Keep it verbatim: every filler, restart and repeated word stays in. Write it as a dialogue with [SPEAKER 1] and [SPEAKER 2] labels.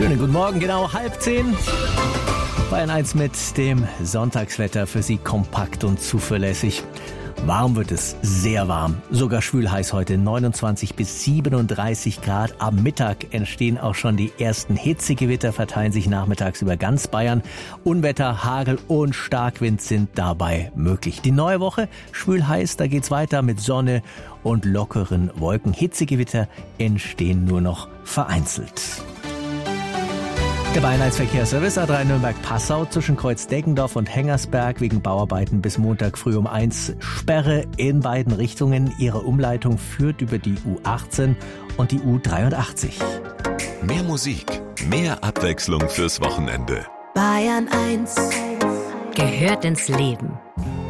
[SPEAKER 1] Schönen guten Morgen, genau halb zehn. Bayern eins mit dem Sonntagswetter für Sie kompakt und zuverlässig. Warm wird es, sehr warm, sogar schwül-heiß heute, neunundzwanzig bis siebenunddreißig Grad. Am Mittag entstehen auch schon die ersten Hitzegewitter, verteilen sich nachmittags über ganz Bayern. Unwetter, Hagel und Starkwind sind dabei möglich. Die neue Woche, schwül-heiß, da geht's weiter mit Sonne und lockeren Wolken. Hitzegewitter entstehen nur noch vereinzelt. Der Bayern eins Verkehrsservice A drei Nürnberg-Passau zwischen Kreuz-Deggendorf und Hengersberg wegen Bauarbeiten bis Montag früh um eins Sperre in beiden Richtungen. Ihre Umleitung führt über die U achtzehn und die U dreiundachtzig.
[SPEAKER 2] Mehr Musik, mehr Abwechslung fürs Wochenende.
[SPEAKER 3] Bayern eins
[SPEAKER 4] gehört ins Leben.